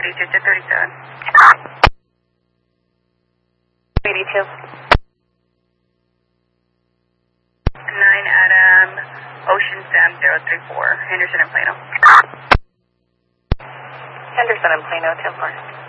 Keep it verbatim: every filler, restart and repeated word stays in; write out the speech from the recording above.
eighty-two to thirty-seven. eighty-two. nine Adam, Ocean Sam zero three four, Henderson and Plano. Henderson and Plano, ten four.